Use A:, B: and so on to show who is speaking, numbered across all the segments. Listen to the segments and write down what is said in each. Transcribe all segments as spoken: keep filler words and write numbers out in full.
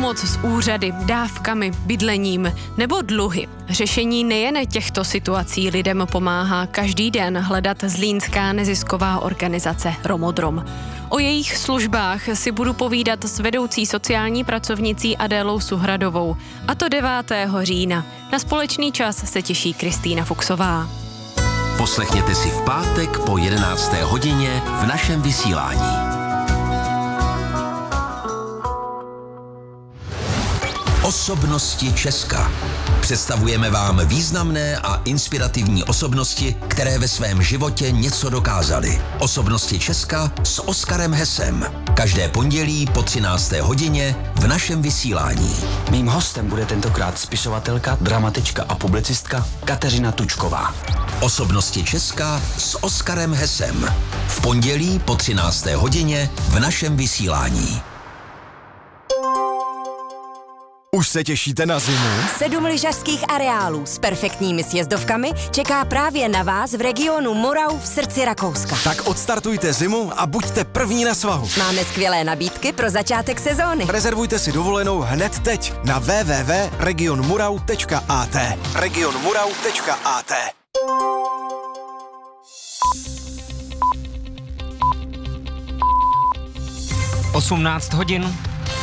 A: Pomoc s úřady, dávkami, bydlením nebo dluhy. Řešení nejen těchto situací lidem pomáhá každý den hledat zlínská nezisková organizace Romodrom. O jejich službách si budu povídat s vedoucí sociální pracovnicí Adélou Suhradovou, a to devátého října. Na společný čas se těší Kristýna Fuchsová.
B: Poslechněte si v pátek po jedenácté hodině v našem vysílání. Osobnosti Česka. Představujeme vám významné a inspirativní osobnosti, které ve svém životě něco dokázaly. Osobnosti Česka s Oskarem Hesem. Každé pondělí po třinácté hodině v našem vysílání.
C: Mým hostem bude tentokrát spisovatelka, dramatička a publicistka Kateřina Tučková.
B: Osobnosti Česka s Oskarem Hesem. V pondělí po třinácté hodině v našem vysílání.
D: Už se těšíte na zimu?
E: Sedm lyžařských areálů s perfektními sjezdovkami čeká právě na vás v regionu Morau v srdci Rakouska.
D: Tak odstartujte zimu a buďte první na svahu.
E: Máme skvělé nabídky pro začátek sezóny.
D: Rezervujte si dovolenou hned teď na w w w tečka region murau tečka a t. region murau tečka a t.
F: osmnáct hodin.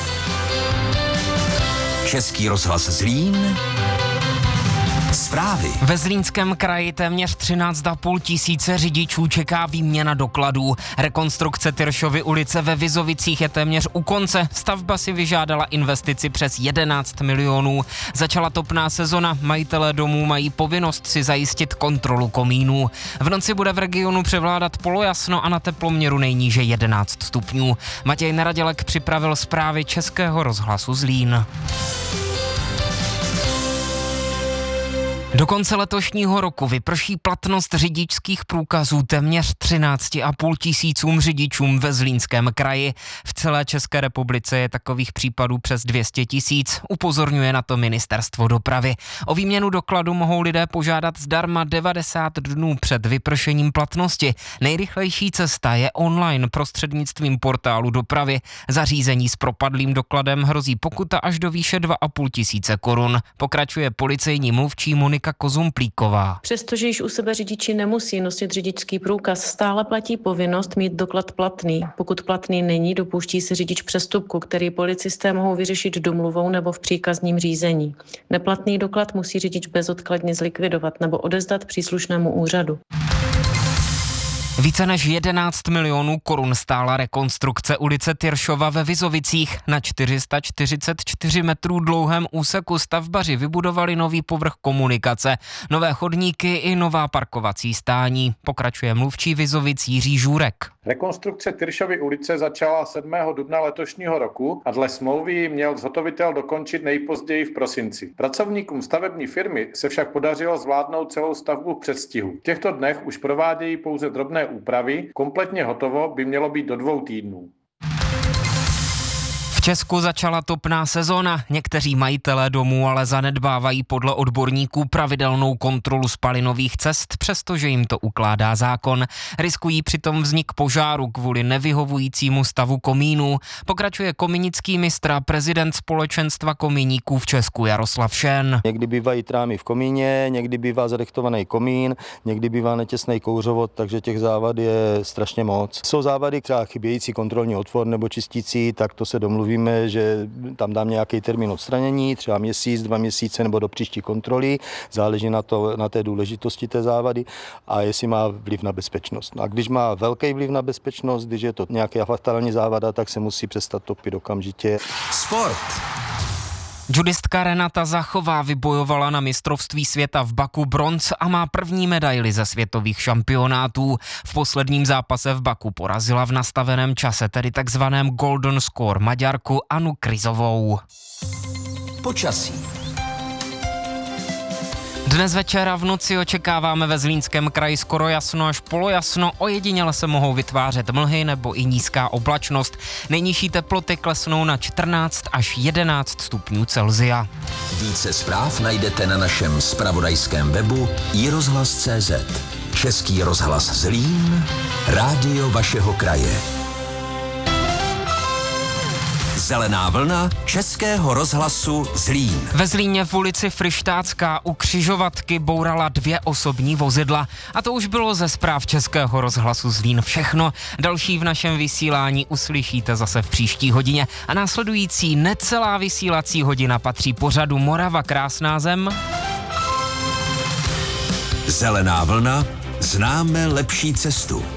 B: Český rozhlas Zlín. Zprávy.
F: Ve Zlínském kraji téměř třináct a půl tisíce řidičů čeká výměna dokladů. Rekonstrukce Tyršovy ulice ve Vizovicích je téměř u konce. Stavba si vyžádala investici přes jedenáct milionů. Začala topná sezona, majitelé domů mají povinnost si zajistit kontrolu komínů. V noci bude v regionu převládat polojasno a na teploměru nejníže jedenáct stupňů. Matěj Neradělek připravil zprávy Českého rozhlasu Zlín. Do konce letošního roku vyprší platnost řidičských průkazů téměř třináct a půl tisícům řidičům ve Zlínském kraji. V celé České republice je takových případů přes dvě stě tisíc, upozorňuje na to Ministerstvo dopravy. O výměnu dokladu mohou lidé požádat zdarma devadesát dnů před vypršením platnosti. Nejrychlejší cesta je online prostřednictvím portálu dopravy. Zařízení s propadlým dokladem hrozí pokuta až do výše dva a půl tisíce korun. Pokračuje policejní mluvčí Monika Kozumplíková.
G: Přestože již u sebe řidiči nemusí nosit řidičský průkaz, stále platí povinnost mít doklad platný. Pokud platný není, dopouští se řidič přestupku, který policisté mohou vyřešit domluvou nebo v příkazním řízení. Neplatný doklad musí řidič bezodkladně zlikvidovat nebo odevzdat příslušnému úřadu.
F: Více než jedenáct milionů korun stála rekonstrukce ulice Tyršova ve Vizovicích. Na čtyři sta čtyřicet čtyři metrů dlouhém úseku stavbaři vybudovali nový povrch komunikace, nové chodníky i nová parkovací stání. Pokračuje mluvčí Vizovic Jiří Žůrek.
H: Rekonstrukce Tyršovy ulice začala sedmého dubna letošního roku a dle smlouvy ji měl zhotovitel dokončit nejpozději v prosinci. Pracovníkům stavební firmy se však podařilo zvládnout celou stavbu v předstihu. V těchto dnech už provádějí pouze drobné úpravy, kompletně hotovo by mělo být do dvou týdnů.
F: V Česku začala topná sezóna. Někteří majitelé domů ale zanedbávají podle odborníků pravidelnou kontrolu spalinových cest, přestože jim to ukládá zákon. Riskují přitom vznik požáru kvůli nevyhovujícímu stavu komínů. Pokračuje kominický mistr a prezident společenstva komíníků v Česku Jaroslav Šen.
I: Někdy bývají trámy v komíně, někdy bývá zadechtovaný komín, někdy bývá netěsný kouřovod, takže těch závad je strašně moc. Jsou závady, třeba chybějící kontrolní otvor nebo čistící, tak to se domluví. Víme, že tam dám nějaký termín odstranění, třeba měsíc, dva měsíce nebo do příští kontroly, záleží na, to, na té důležitosti té závady a jestli má vliv na bezpečnost. A když má velký vliv na bezpečnost, když je to nějaká fatální závada, tak se musí přestat topit okamžitě.
B: Sport.
F: Judistka Renata Zachová vybojovala na mistrovství světa v Baku bronz a má první medaili ze světových šampionátů. V posledním zápase v Baku porazila v nastaveném čase, tedy takzvaném Golden Score, Maďarku Anu Kryzovou.
B: Počasí.
F: Dnes večer a v noci očekáváme ve Zlínském kraji skoro jasno až polojasno, ojediněle se mohou vytvářet mlhy nebo i nízká oblačnost. Nejnižší teploty klesnou na čtrnáct až jedenáct stupňů Celsia.
B: Více zpráv najdete na našem zpravodajském webu i rozhlas tečka cé zet. Český rozhlas Zlín, rádio vašeho kraje. Zelená vlna Českého rozhlasu Zlín.
F: Ve Zlíně v ulici Fryštácká u křižovatky bourala dvě osobní vozidla. A to už bylo ze zpráv Českého rozhlasu Zlín všechno. Další v našem vysílání uslyšíte zase v příští hodině. A následující necelá vysílací hodina patří pořadu Morava krásná zem.
B: Zelená vlna, známe lepší cestu.